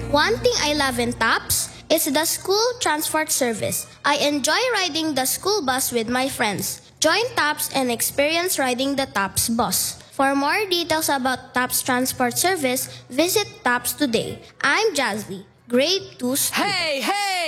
One thing I love in TAPS is the school transport service. I enjoy riding the school bus with my friends. Join TAPS and experience riding the TAPS bus. For more details about TAPS transport service, visit TAPS today. I'm Jazzy, grade 2 student. Hey, hey!